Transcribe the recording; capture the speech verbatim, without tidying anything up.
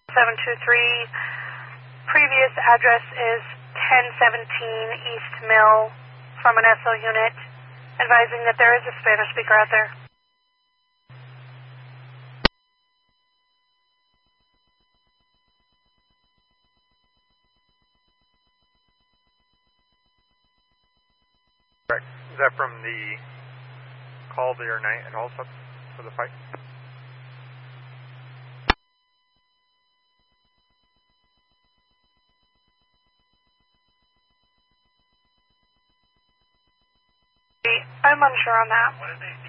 seven two three. Previous address is ten seventeen East Mill from an S O unit, advising that there is a Spanish speaker out there. Correct. Is that from the call to your night and also for the fight? I'm unsure on that.